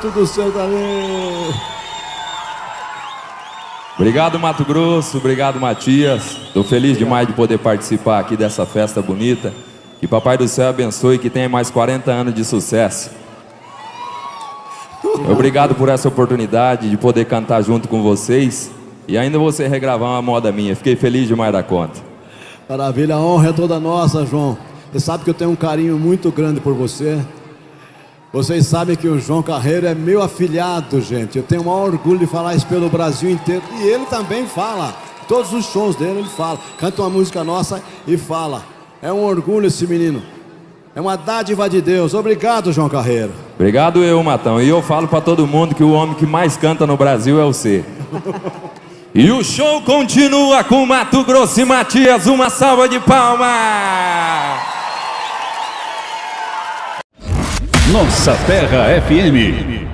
garoto do céu também. Obrigado, Mato Grosso, obrigado, Matias. Estou feliz demais de poder participar aqui dessa festa bonita. Que Papai do Céu abençoe e que tenha mais 40 anos de sucesso. Obrigado por essa oportunidade de poder cantar junto com vocês. E ainda você regravar uma moda minha. Fiquei feliz demais da conta. Maravilha, a honra é toda nossa, João. Você sabe que eu tenho um carinho muito grande por você. Vocês sabem que o João Carreiro é meu afilhado, gente. Eu tenho o maior orgulho de falar isso pelo Brasil inteiro. E ele também fala. Todos os shows dele ele fala. Canta uma música nossa e fala. É um orgulho esse menino. É uma dádiva de Deus. Obrigado, João Carreiro. Obrigado eu, Matão. E eu falo pra todo mundo que o homem que mais canta no Brasil é você. E o show continua com Mato Grosso e Matias. Uma salva de palmas. Nossa Terra FM.